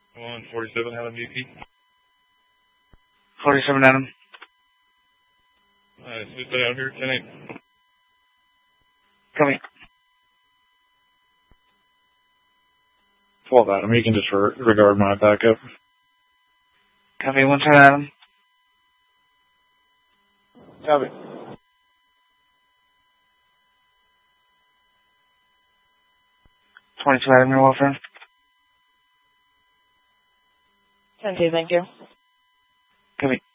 On 47 Adam UP. 47 Adam. Switch that out here, 10-8. Coming. 12 Adam, you can just regard my backup. Copy, 17 Adam. Copy. 22 Adam, your welfare. 10-2, thank you. Copy.